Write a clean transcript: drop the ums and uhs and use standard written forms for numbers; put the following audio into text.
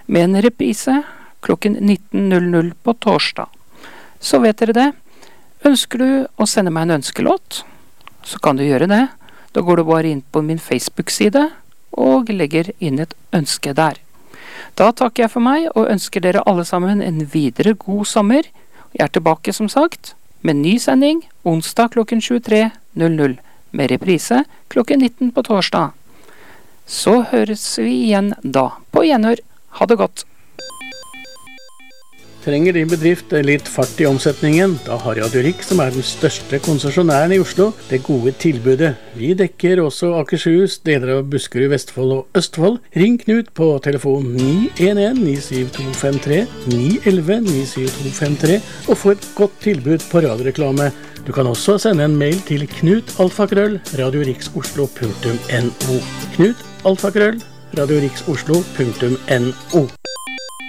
med en reprise klokken 19.00 på torsdag. Så vet dere det. Ønsker du å sende meg en ønskelåt, så kan du gjøre det. Da går du bare inn på min Facebook-side og legger inn et ønske der. Da takker jeg for meg og ønsker dere alle sammen en videre god sommer. Jeg tilbake som sagt med ny sending onsdag klokken 23.00 med reprise klokken 19 på torsdag. Så høres vi igjen da. På gjenhør. Ha det godt. Trenger din bedrift litt fart i omsetningen? Da har Radio Rik, som den største konsesjonæren i Oslo, det gode tilbudet. Vi dekker også Akershus, deler av Buskerud, Vestfold og Østfold. Ring Knut på telefon 911-97253, 911-97253 og få et godt tilbud på radioreklame. Du kan også sende en mail til knut@radioriksoslo.no. knut@radioriksoslo.no.